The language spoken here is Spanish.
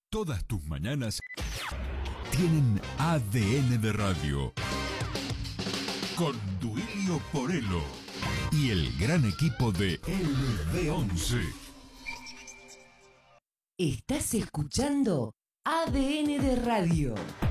Todas tus mañanas tienen ADN de radio. Con Duilio Porello y el gran equipo de LB11. Estás escuchando ADN de radio.